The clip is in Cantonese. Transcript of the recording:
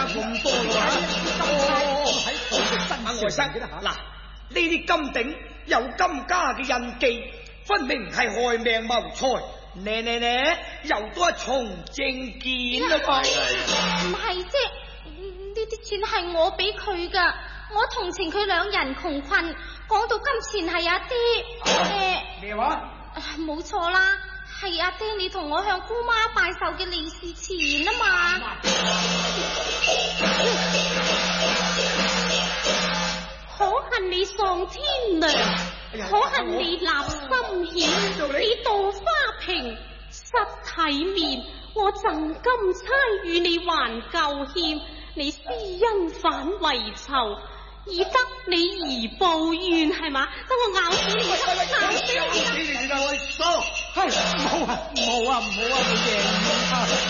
咁多啦。外甥，嗱，呢啲金頂有金家嘅印記，分明係害命謀財。呢，又多一重證件啦嘛。 唔係啫，呢啲錢係我俾佢噶，我同情佢兩人窮困，講到金錢係阿爹。 咩話？ 冇錯啦，係阿爹你同我向姑媽拜壽嘅利是錢啊嘛。可恨你喪天良，可恨你立心險，你杜花瓶失體面，我贈金釵與你還舊欠，你施恩反為仇，以得你而報怨係嘛？等我咬死你，咬死你！ 唔好啊，唔好啊，你贏